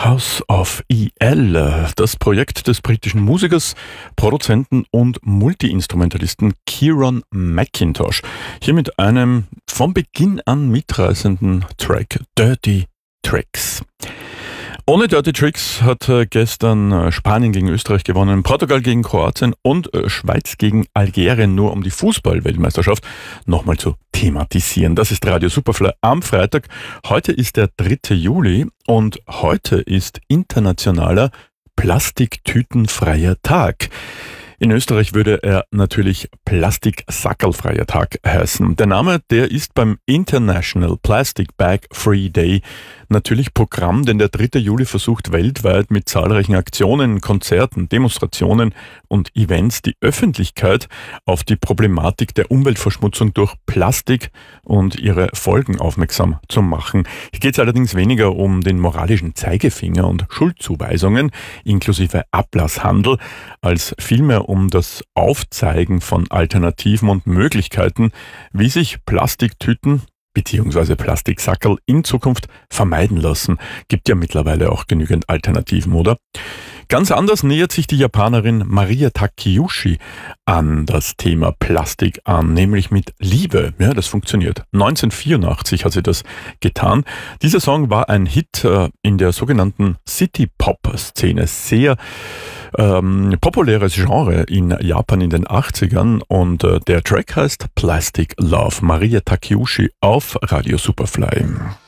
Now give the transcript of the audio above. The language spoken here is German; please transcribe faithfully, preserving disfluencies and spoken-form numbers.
House of E L, das Projekt des britischen Musikers, Produzenten und Multi-Instrumentalisten Kieran McIntosh. Hier mit einem von Beginn an mitreißenden Track, Dirty Tricks. Ohne Dirty Tricks hat gestern Spanien gegen Österreich gewonnen, Portugal gegen Kroatien und Schweiz gegen Algerien, nur um die Fußball-Weltmeisterschaft nochmal zu thematisieren. Das ist Radio Superfly am Freitag. Heute ist der dritte Juli und heute ist internationaler Plastiktütenfreier Tag. In Österreich würde er natürlich Plastiksackerlfreier Tag heißen. Der Name, der ist beim International Plastic Bag Free Day natürlich Programm, denn der dritte Juli versucht weltweit mit zahlreichen Aktionen, Konzerten, Demonstrationen und Events die Öffentlichkeit auf die Problematik der Umweltverschmutzung durch Plastik und ihre Folgen aufmerksam zu machen. Hier geht es allerdings weniger um den moralischen Zeigefinger und Schuldzuweisungen inklusive Ablasshandel, als vielmehr um das Aufzeigen von Alternativen und Möglichkeiten, wie sich Plastiktüten bzw. Plastiksackerl in Zukunft vermeiden lassen. Gibt ja mittlerweile auch genügend Alternativen, oder? Ganz anders nähert sich die Japanerin Maria Takeuchi an das Thema Plastik an, nämlich mit Liebe. Ja, das funktioniert. neunzehnhundertvierundachtzig hat sie das getan. Dieser Song war ein Hit äh, in der sogenannten City-Pop-Szene. Sehr ähm, populäres Genre in Japan in den achtzigern und äh, der Track heißt Plastic Love. Maria Takeuchi auf Radio Superfly.